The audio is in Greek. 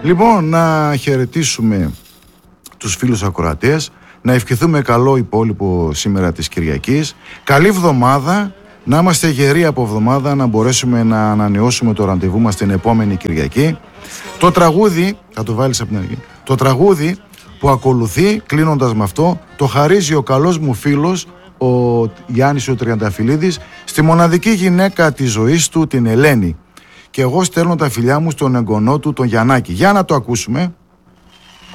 Λοιπόν, να χαιρετήσουμε τους φίλους ακροατές, να ευχηθούμε καλό υπόλοιπο σήμερα της Κυριακής. Καλή εβδομάδα, να είμαστε γεροί από εβδομάδα, να μπορέσουμε να ανανεώσουμε το ραντεβού μας την επόμενη Κυριακή. Το τραγούδι, θα το βάλεις από την αρχή, το τραγούδι που ακολουθεί, κλείνοντας με αυτό, το χαρίζει ο καλός μου φίλος, ο Γιάννης ο Τριανταφυλλίδης, στη μοναδική γυναίκα της ζωής του, την Ελένη. Και εγώ στέλνω τα φιλιά μου στον εγγονό του, τον Γιαννάκη. Για να το ακούσουμε.